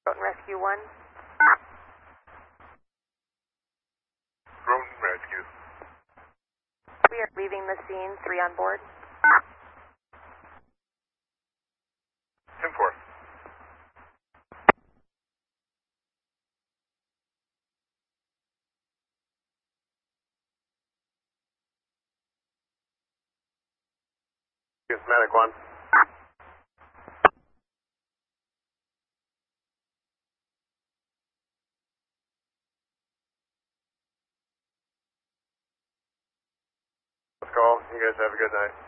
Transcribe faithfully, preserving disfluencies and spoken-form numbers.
Groton Rescue one. Groton Rescue. We are leaving the scene, three on board. ten four. It's Medic one. Let's go. You guys have a good night.